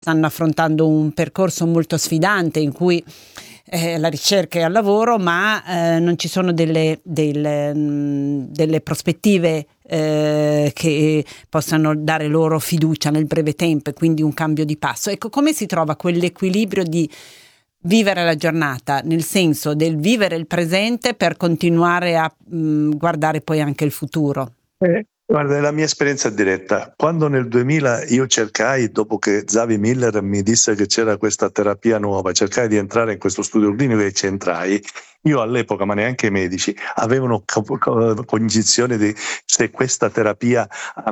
stanno affrontando un percorso molto sfidante in cui la ricerca è al lavoro, ma non ci sono delle prospettive che possano dare loro fiducia nel breve tempo e quindi un cambio di passo. Ecco, come si trova quell'equilibrio di vivere la giornata, nel senso del vivere il presente per continuare a guardare poi anche il futuro? Guarda, la mia esperienza diretta. Quando nel 2000 io cercai, dopo che Xavier Miller mi disse che c'era questa terapia nuova, cercai di entrare in questo studio clinico e ci entrai. Io all'epoca, ma neanche i medici, avevano cognizione di se questa terapia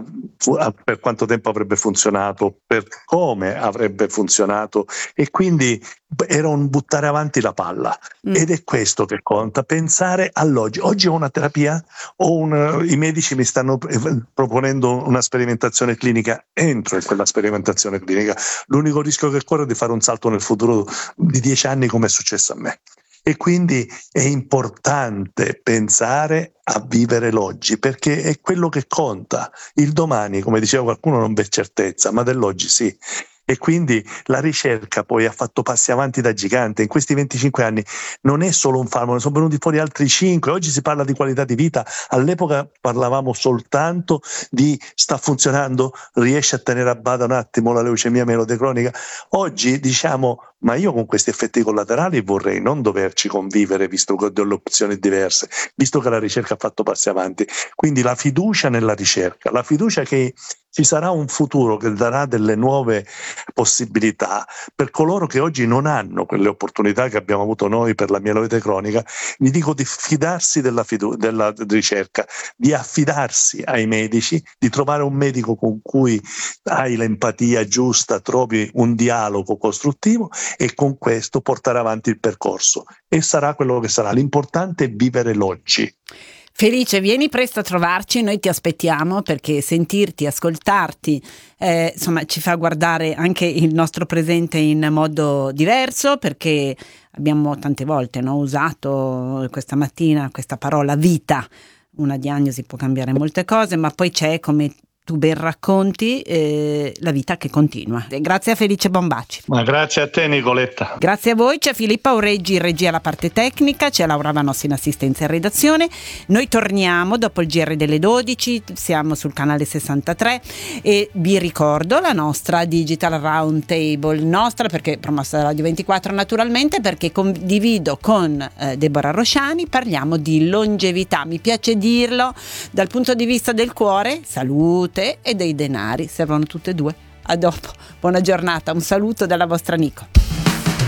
per quanto tempo avrebbe funzionato, per come avrebbe funzionato, e quindi era un buttare avanti la palla. Ed è questo che conta, pensare all'oggi. Oggi ho una terapia, i medici mi stanno proponendo una sperimentazione clinica, entro in quella sperimentazione clinica. L'unico rischio che corro è di fare un salto nel futuro di 10 anni, come è successo a me. E quindi è importante pensare a vivere l'oggi, perché è quello che conta. Il domani, come diceva qualcuno, non c'è certezza, ma dell'oggi sì. E quindi la ricerca poi ha fatto passi avanti da gigante. In questi 25 anni non è solo un farmaco, ne sono venuti fuori altri 5. Oggi si parla di qualità di vita. All'epoca parlavamo soltanto di sta funzionando, riesce a tenere a bada un attimo la leucemia mieloide cronica. Oggi diciamo, ma io con questi effetti collaterali vorrei non doverci convivere, visto che ho delle opzioni diverse, visto che la ricerca ha fatto passi avanti. Quindi la fiducia nella ricerca, la fiducia che ci sarà un futuro che darà delle nuove possibilità per coloro che oggi non hanno quelle opportunità che abbiamo avuto noi per la mieloide cronica. Vi dico di fidarsi della ricerca, di affidarsi ai medici, di trovare un medico con cui hai l'empatia giusta, trovi un dialogo costruttivo e con questo portare avanti il percorso, e sarà quello che sarà. L'importante è vivere l'oggi. Felice, vieni presto a trovarci, noi ti aspettiamo, perché sentirti, ascoltarti, insomma, ci fa guardare anche il nostro presente in modo diverso, perché abbiamo tante volte usato questa mattina questa parola vita. Una diagnosi può cambiare molte cose, ma poi c'è, come tu ben racconti, la vita che continua. Grazie a Felice Bombaci. Ma grazie a te, Nicoletta. Grazie a voi. C'è Filippa Aureggi in regia alla parte tecnica, c'è Laura Vanossi in assistenza e redazione. Noi torniamo dopo il GR delle 12, siamo sul canale 63 e vi ricordo la nostra Digital Roundtable, nostra perché promossa da Radio 24 naturalmente, perché condivido con Deborah Rosciani, parliamo di longevità, mi piace dirlo dal punto di vista del cuore, salute e dei denari, servono tutte e due. A dopo, buona giornata, un saluto dalla vostra Nico.